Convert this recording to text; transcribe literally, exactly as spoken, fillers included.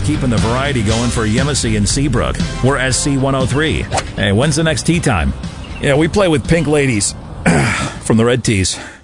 keeping the variety going for Yemassee and Seabrook. We're S C one oh three. Hey, when's the next tea time? Yeah, we play with pink ladies from the Red Tees.